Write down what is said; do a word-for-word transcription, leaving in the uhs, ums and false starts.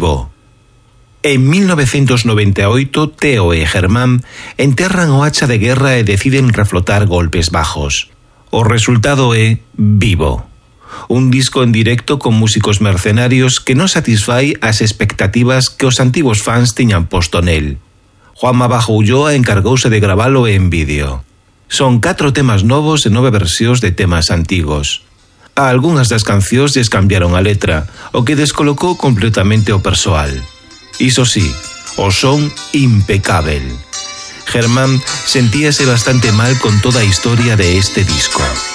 Vivo. En mil novecientos noventa e oito, Teo e Germán enterran o hacha de guerra e deciden reflotar Golpes Bajos. O resultado é Vivo. Un disco en directo con músicos mercenarios que non satisfai as expectativas que os antigos fans tiñan posto nel. Juanma Bajo Ulloa encargouse de gravalo en vídeo. Son catro temas novos e nove versións de temas antigos. A algunhas das cancións lles cambiaron a letra, o que descolocou completamente o persoal. Iso sí, o son impecábel. Germán sentíase bastante mal con toda a historia de este disco.